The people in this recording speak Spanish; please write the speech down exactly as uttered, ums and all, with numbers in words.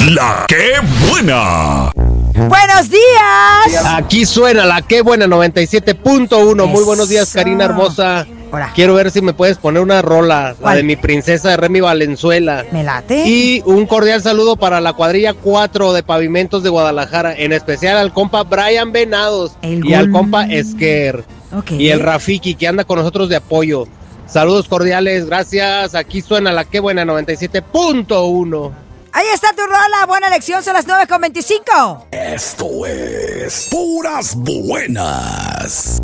La que buena. ¡Buenos días! Aquí suena la que buena noventa y siete punto uno. Muy buenos días, Karina hermosa. Hola. Quiero ver si me puedes poner una rola, ¿Cuál? la de mi princesa de Remy Valenzuela. Me late. Y un cordial saludo para la cuadrilla cuatro de Pavimentos de Guadalajara, en especial al compa Brian Venados El y gol. al compa Esquer Ok. y el Rafiki que anda con nosotros de apoyo. Saludos cordiales, gracias. Aquí suena la que buena noventa y siete punto uno. Ahí está tu rola. Buena elección, son las nueve con veinticinco. Esto es Puras Buenas.